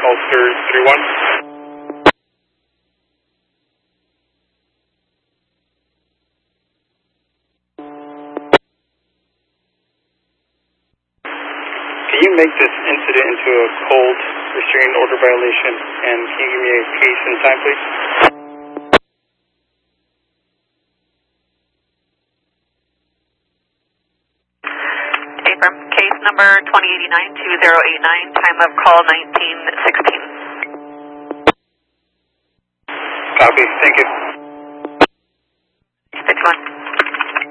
Ulster 31. Can you make this incident into a cold restraining order violation, and can you give me a case and time, please? Affirm. Case number 2089-2089, time of call 1916. Copy. Thank you.